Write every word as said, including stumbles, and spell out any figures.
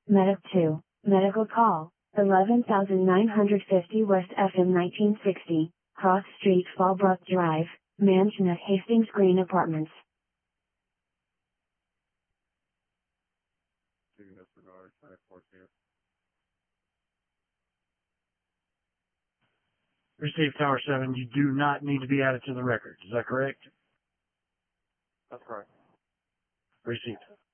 Medic two, medical call, eleven thousand nine hundred fifty West F M nineteen sixty, Cross Street Fallbrook Drive, Mansion at Hastings Green Apartments. Received Tower seven, you do not need to be added to the record. Is that correct? That's correct. Received.